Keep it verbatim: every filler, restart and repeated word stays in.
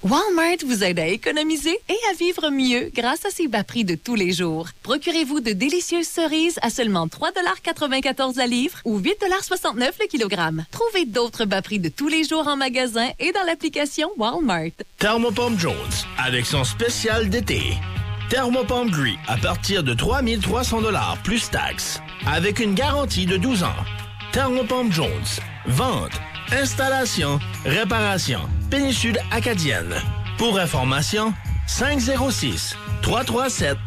Walmart vous aide à économiser et à vivre mieux grâce à ses bas prix de tous les jours. Procurez-vous de délicieuses cerises à seulement trois dollars quatre-vingt-quatorze la livre ou huit dollars soixante-neuf le kilogramme. Trouvez d'autres bas prix de tous les jours en magasin et dans l'application Walmart. Thermopompe Jones, avec son spécial d'été. Thermopompe Gris à partir de trois mille trois cents dollars plus taxes, avec une garantie de douze ans. Thermopompe Jones, vente, installation, réparation, péninsule acadienne. Pour information, cinq zéro six, trois trois sept,